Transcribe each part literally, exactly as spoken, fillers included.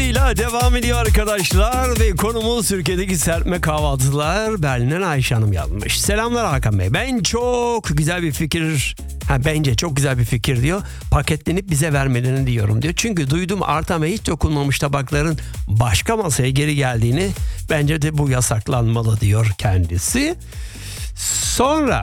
hızıyla devam ediyor arkadaşlar ve konumuz Türkiye'deki serpme kahvaltılar. Berlin'den Ayşe Hanım yazmış. Selamlar Hakan Bey. Ben çok güzel bir fikir, ha, bence çok güzel bir fikir diyor. Paketlenip bize vermelerini diyorum diyor. Çünkü duydum artan ve hiç dokunmamış tabakların başka masaya geri geldiğini, bence de bu yasaklanmalı diyor kendisi. Sonra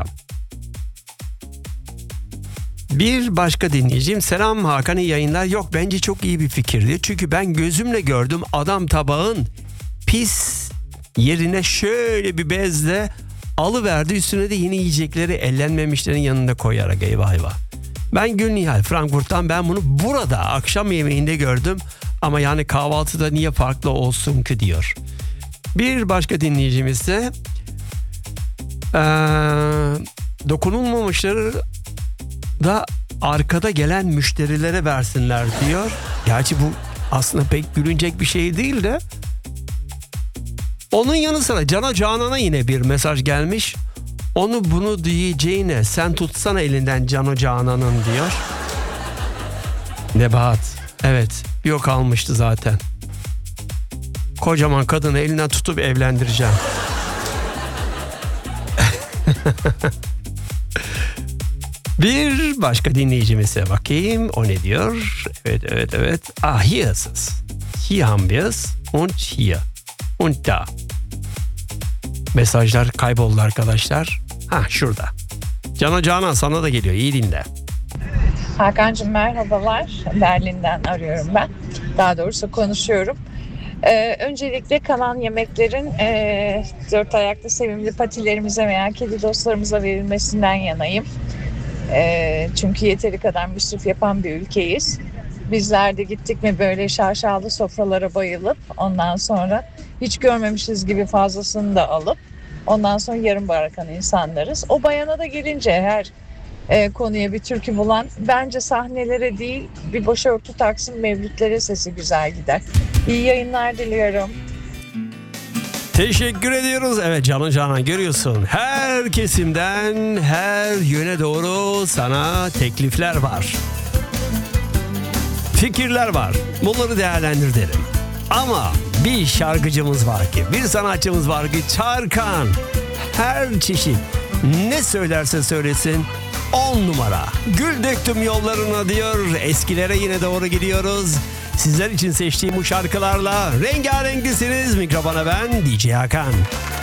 bir başka dinleyicim, selam Hakan, iyi yayınlar. Yok, bence çok iyi bir fikirdi. Çünkü ben gözümle gördüm, adam tabağın pis yerine şöyle bir bezle alıverdi, üstüne de yeni yiyecekleri ellenmemişlerin yanında koyarak. Eyvah eyvah. Ben Gülnihal Frankfurt'tan, ben bunu burada akşam yemeğinde gördüm ama yani kahvaltıda niye farklı olsun ki diyor. Bir başka dinleyicimiz de ee, dokunulmamışları da arkada gelen müşterilere versinler diyor. Gerçi bu aslında pek gülünecek bir şey değil de. Onun yanı sıra Cana Canan'a yine bir mesaj gelmiş. Onu bunu diyeceğine sen tutsana elinden Cano Canan'ın diyor. Nebahat. Evet, bir o kalmıştı zaten. Kocaman kadını elinden tutup evlendireceğim. Bir başka dinleyicimize bakayım. O ne diyor? Evet, evet, evet. Ah, hier ist es. Hier haben wir es. Und hier. Und da. Mesajlar kayboldu arkadaşlar. Ha, şurada. Cano Canan, sana da geliyor. İyi dinle. Hakan'cığım merhabalar. Berlin'den arıyorum ben. Daha doğrusu konuşuyorum. Ee, öncelikle kalan yemeklerin e, dört ayaklı sevimli patilerimize veya kedi dostlarımıza verilmesinden yanayım. E, çünkü yeteri kadar müsrif yapan bir ülkeyiz. Bizler de gittik mi böyle şaşalı sofralara bayılıp ondan sonra hiç görmemişiz gibi fazlasını da alıp ondan sonra yarım bırakan insanlarız. O bayana da gelince her e, konuya bir türkü bulan, bence sahnelere değil bir başörtü taksın mevlütlere sesi güzel gider. İyi yayınlar diliyorum. Teşekkür ediyoruz. Evet Cano Canan, görüyorsun. Her kesimden her yöne doğru sana teklifler var. Fikirler var. Bunları değerlendir derim. Ama bir şarkıcımız var ki, bir sanatçımız var ki, Tarkan, her çeşit ne söylerse söylesin on numara. Gül döktüm yollarına diyor. Eskilere yine doğru gidiyoruz. Sizler için seçtiğim bu şarkılarla rengarenksiniz. Mikrofona ben D J Hakan.